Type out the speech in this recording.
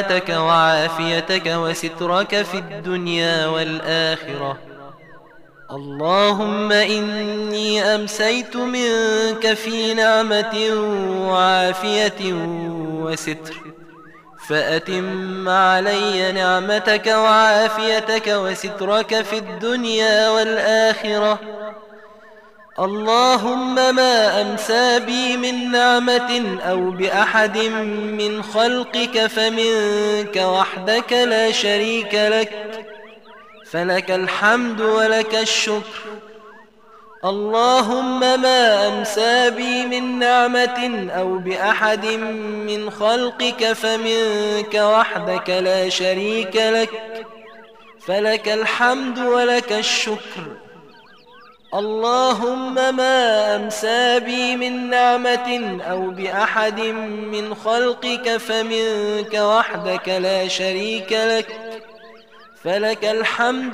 نعمتك وعافيتك وسترك في الدنيا والآخرة. اللهم إني أمسيت منك في نعمة وعافية وستر، فأتم علي نعمتك وعافيتك وسترك في الدنيا والآخرة. اللهم ما أمسى بي من نعمة أو بأحد من خلقك فمنك وحدك لا شريك لك، فلك الحمد ولك الشكر. اللهم ما أمسى بي من نعمة أو بأحد من خلقك فمنك وحدك لا شريك لك، فلك الحمد ولك الشكر. اللهم ما أمسى بي من نعمة أو بأحد من خلقك فمنك وحدك لا شريك لك، فلك الحمد